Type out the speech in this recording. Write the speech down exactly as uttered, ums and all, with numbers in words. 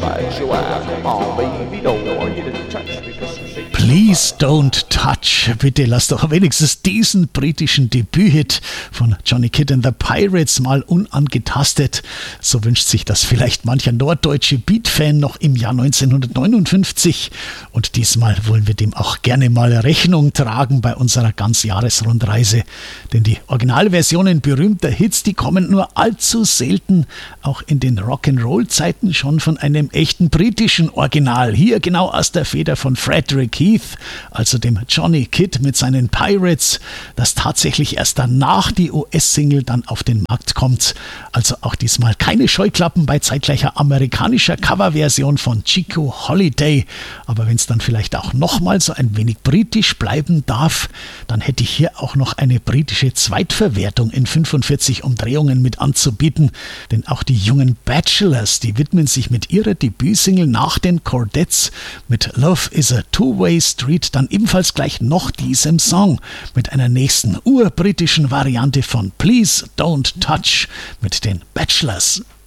Please Don't Touch. Bitte lass doch wenigstens diesen britischen Debüthit von Johnny Kidd and the Pirates mal unangetastet. So wünscht sich das vielleicht mancher norddeutsche Beat-Fan noch im Jahr neunzehnhundertneunundfünfzig. Und diesmal wollen wir dem auch gerne mal Rechnung tragen bei unserer Ganzjahresrundreise. Denn die Originalversionen berühmter Hits, die kommen nur allzu selten, auch in den Rock'n'Roll-Zeiten, schon von einem echten britischen Original. Hier genau aus der Feder von Frederick Heath, also dem Johnny Kidd mit seinen Pirates, das tatsächlich erst danach die U S-Single dann auf den Markt kommt. Also auch diesmal keine Scheuklappen bei zeitgleicher amerikanischer Coverversion von Chico Holiday. Aber wenn es dann vielleicht auch nochmal so ein wenig britisch bleiben darf, dann hätte ich hier auch noch eine britische Zweitverwertung in fünfundvierzig Umdrehungen mit anzubieten. Denn auch die jungen Bachelors, die widmen sich mit ihrer Debütsingle nach den Chordettes mit Love is a Two-Way Street dann ebenfalls gleich noch diesem Song mit einer nächsten urbritischen Variante von Please Don't Touch mit den Bachelors.